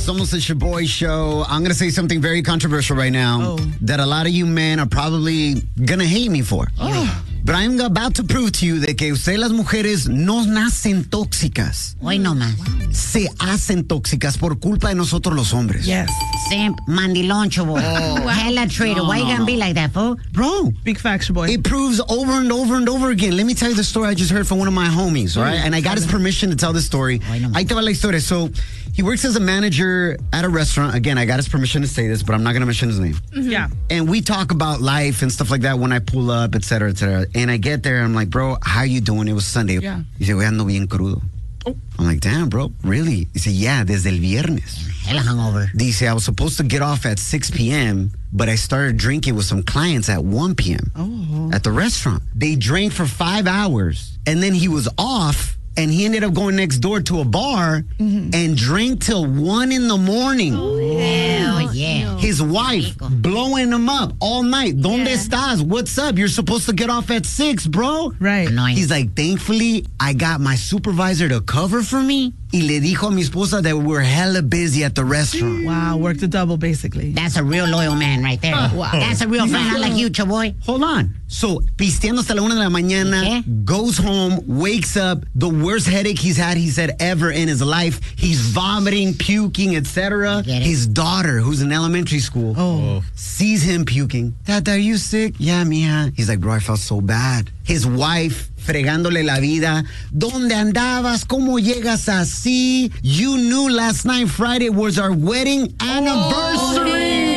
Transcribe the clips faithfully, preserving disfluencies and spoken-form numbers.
Somos the Shaboy Show. I'm going to say something very controversial right now oh. that a lot of you men are probably going to hate me for. Oh. But I'm about to prove to you that que ustedes las mujeres no nacen tóxicas. Hoy no más. Se hacen tóxicas por culpa de nosotros los hombres. Yes. Simp, mandilón, chavo. Oh. Wow. Hella traitor. No, Why no, you gonna no. be like that, fool? Bro. Big facts, boy. It proves over and over and over again. Let me tell you the story I just heard from one of my homies, all right? And I got his permission to tell this story. Ahí te va la historia. So, he works as a manager at a restaurant. Again, I got his permission to say this, but I'm not going to mention his name. Mm-hmm. Yeah. And we talk about life and stuff like that when I pull up, et cetera, et cetera. And I get there, I'm like, bro, how you doing? It was Sunday. Yeah. He said, we ando bien crudo. Oh. I'm like, damn, bro, really? He said, yeah, desde el viernes. Hella hungover. Dice, I was supposed to get off at six p.m., but I started drinking with some clients at one p.m. Oh. at the restaurant. They drank for five hours, and then he was off. And he ended up going next door to a bar mm-hmm. and drank till one in the morning. Oh, hell yeah. His wife blowing him up all night. ¿Dónde yeah. estás? What's up? You're supposed to get off at six, bro. Right. Annoying. He's like, thankfully, I got my supervisor to cover for me. Y le dijo a mi esposa that we're hella busy at the restaurant. Wow, worked a double, basically. That's a real loyal man right there. Uh, wow. That's a real friend. I like you, chaboy. Hold on. So, pisteando hasta la una de la mañana, ¿Qué? goes home, wakes up, the worst headache he's had, he said, ever in his life. He's vomiting, puking, et cetera. His daughter, who's in elementary school, oh. sees him puking. Dad, are you sick? Yeah, mija. He's like, bro, I felt so bad. His wife, fregándole la vida. ¿Dónde andabas? ¿Cómo llegas así? You knew last night, Friday, was our wedding anniversary.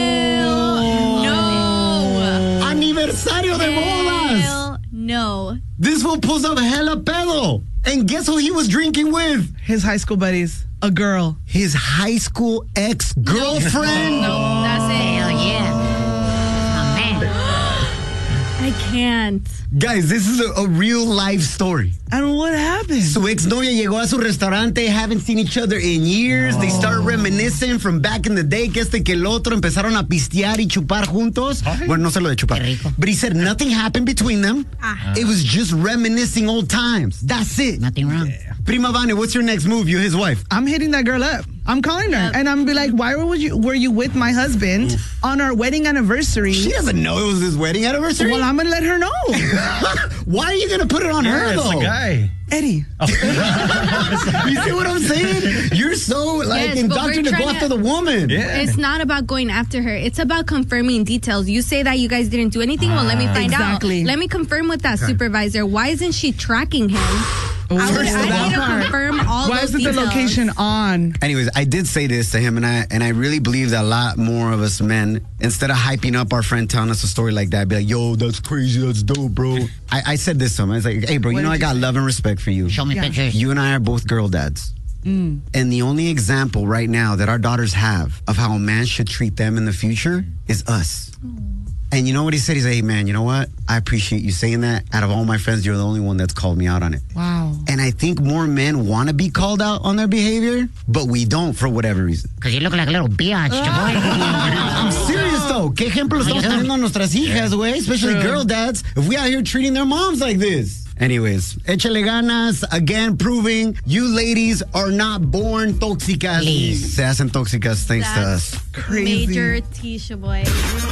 Oh, no. Aniversario de bodas. No. This fool pulls up hella pedo. And guess who he was drinking with? His high school buddies. A girl. His high school ex-girlfriend. No, no that's it. Hell yeah. I can't. Guys, this is a, a real life story. And what happened? Su ex-novia llegó a su restaurante, haven't seen each other in years. Oh. They started reminiscing from back in the day, que este que el otro, empezaron a pistear y chupar juntos. Ay. Bueno, no sé lo de chupar. But he said nothing happened between them. Ah. It was just reminiscing old times. That's it. Nothing wrong. Yeah. Prima Vane, what's your next move? You his wife. I'm hitting that girl up. I'm calling her. Yep. And I'm be like, why were you were you with my husband Oof. on our wedding anniversary? She doesn't know it was his wedding anniversary. Well, I'm going to let her know. Why are you going to put it on yeah, her, though? It's the guy. Eddie. Oh. You see what I'm saying? You're so, like, yes, indoctrinated to go after the woman. Yeah. It's not about going after her. It's about confirming details. You say that you guys didn't do anything. Well, let me find exactly. out. Let me confirm with that okay. supervisor. Why isn't she tracking him? Ooh, I, would, I need to confirm all Why those isn't details. the location on? Anyways, I did say this to him, and I and I really believe that a lot more of us men, instead of hyping up our friend telling us a story like that, be like, yo, that's crazy, that's dope, bro. I, I said this to him. I was like, hey, bro, what you know I got say? love and respect for you. Show me yeah. pictures. You and I are both girl dads. Mm. And the only example right now that our daughters have of how a man should treat them in the future is us. Mm. And you know what he said? He's like, hey, man, you know what? I appreciate you saying that. Out of all my friends, you're the only one that's called me out on it. Wow. And I think more men want to be called out on their behavior, but we don't for whatever reason. Because you look like a little biatch, I'm serious, though. ¿Qué ejemplo estamos teniendo a nuestras hijas, güey? Especially True. girl dads, if we out here treating their moms like this. Anyways, échale ganas, again proving you ladies are not born tóxicas. Please. Se hacen tóxicas thanks That's to us. Crazy. Major T Shaboy.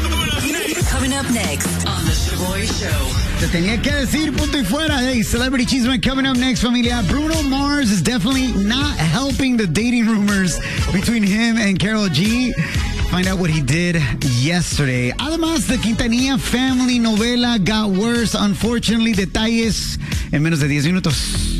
Coming up next on The Shaboy Show. Te tenía que decir, punto y fuera. Hey, Celebrity Cheeseman coming up next, familia. Bruno Mars is definitely not helping the dating rumors between him and Karol G. Find out what he did yesterday. Además, the Quintanilla family novela got worse. Unfortunately, detalles en menos de diez minutos.